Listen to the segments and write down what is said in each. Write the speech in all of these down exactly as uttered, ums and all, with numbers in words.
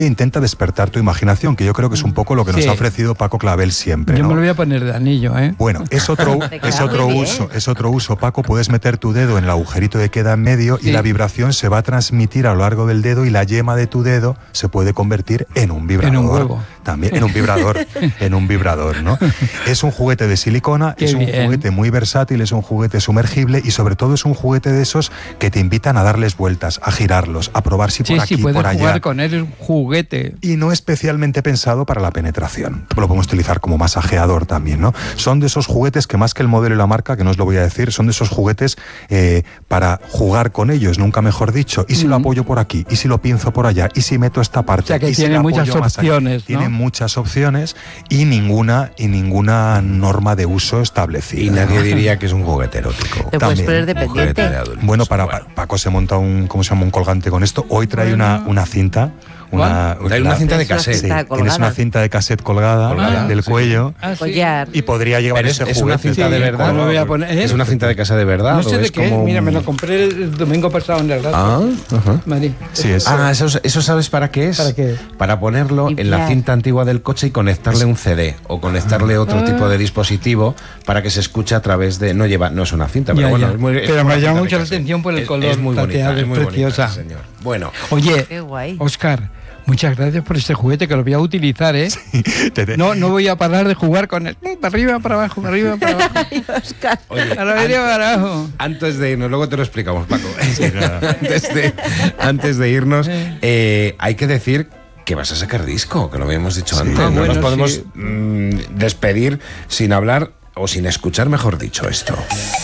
Intenta despertar tu imaginación, que yo creo que es un poco lo que nos sí. ha ofrecido Paco Clavel siempre, Yo ¿no? me lo voy a poner de anillo, ¿eh? Bueno, es otro, es otro uso, es otro uso, Paco. Puedes meter tu dedo en el agujerito que queda en medio sí. y la vibración se va a transmitir a lo largo del dedo y la yema de tu dedo se puede convertir en un vibrador. En un huevo. También, en un vibrador, en un vibrador, ¿no? Es un juguete de silicona, Qué es un bien. juguete muy versátil, es un juguete sumergible y sobre todo es un juguete de esos que te invitan a darles vueltas, a girarlos, a probar si sí, por aquí, sí, por allá. Jugar con él es un juguete. Y no especialmente pensado para la penetración. Lo podemos utilizar como masajeador también, ¿no? Son de esos juguetes que más que el modelo y la marca, que no os lo voy a decir, son de esos juguetes eh, para jugar con ellos, nunca mejor dicho. ¿Y si mm. lo apoyo por aquí? ¿Y si lo pinzo por allá? ¿Y si meto esta parte? O sea, que ¿Y tiene si muchas opciones, ¿no? Tiene muchas opciones y ninguna, y ninguna norma de uso establecida. Y nadie ¿no? diría que es un juguete erótico. Te puedes poner dependiente. De adultos. Bueno, para bueno. Paco se monta un, ¿cómo se llama? Un colgante con esto. Hoy trae bueno. una, una cinta. Una, una, una cinta de cassette. Sí, tienes una cinta de cassette colgada, colgada del sí. cuello ah, sí. y podría llevar es, ese es juguete. Una cinta sí, de verdad. Lo voy a poner, ¿eh? Es una cinta de casa de verdad. No sé de es qué. Como... Mira, me lo compré el domingo pasado en el rato. Ah, uh-huh. Marí. Sí, eso. Ah, eso, eso sabes para qué es. ¿Para qué? Para ponerlo en la cinta antigua del coche y conectarle un C D o conectarle otro ah. tipo de dispositivo para que se se a través de... No lleva, no es una cinta, pero ya, bueno... Ya. Es muy, es pero me llama mucho la atención por el es, color. Es muy bonita, tateado, es muy preciosa. bonita, señor. Bueno. Oye, qué guay. Oscar, muchas gracias por este juguete que lo voy a utilizar, ¿eh? Sí, te, te... No, no voy a parar de jugar con él. Para arriba, para abajo, para arriba, para abajo. Oscar. Oye, para arriba, para abajo. Antes de irnos, luego te lo explicamos, Paco. Sí, antes, de, antes de irnos, eh, hay que decir... que vas a sacar disco, que lo habíamos dicho sí. antes. Ah, no bueno, nos podemos sí. mmm, despedir sin hablar o sin escuchar, mejor dicho, esto.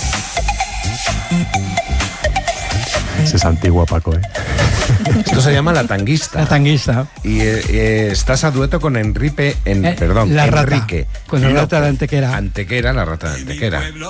Esa es antigua, Paco, ¿eh? Esto se llama La Tanguista. La Tanguista. Y eh, eh, estás a dueto con Enrique, en, eh, perdón, la Enrique. Rata, con la Rata de Antequera. Antequera, la Rata de Antequera.